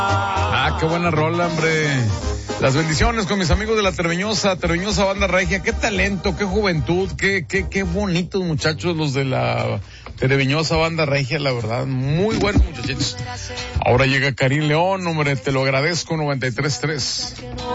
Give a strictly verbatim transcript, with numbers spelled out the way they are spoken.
Ah, qué buena rola, hombre. Las bendiciones con mis amigos de la Treviñosa, Treviñosa Banda Regia. Qué talento, qué juventud, qué, qué, qué bonitos muchachos los de la Treviñosa Banda Regia, la verdad. Muy buenos muchachitos. Ahora llega Karim León, hombre, te lo agradezco, noventa y tres tres.